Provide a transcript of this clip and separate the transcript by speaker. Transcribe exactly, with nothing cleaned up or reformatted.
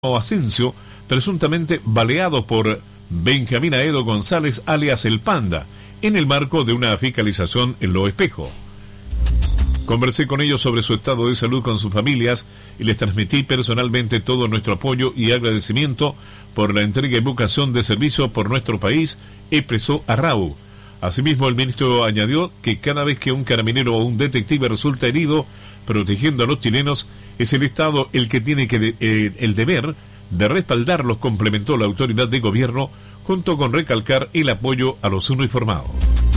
Speaker 1: Asensio, presuntamente baleado por Benjamín Aedo González, alias El Panda, en el marco de una fiscalización en Lo Espejo. Conversé con ellos sobre su estado de salud con sus familias y les transmití personalmente todo nuestro apoyo y agradecimiento por la entrega y vocación de servicio por nuestro país, expresó Arrau. Asimismo, el ministro añadió que cada vez que un carabinero o un detective resulta herido protegiendo a los chilenos, es el Estado el que tiene que de, eh, el deber de respaldarlos, complementó la autoridad de gobierno, junto con recalcar el apoyo a los uniformados.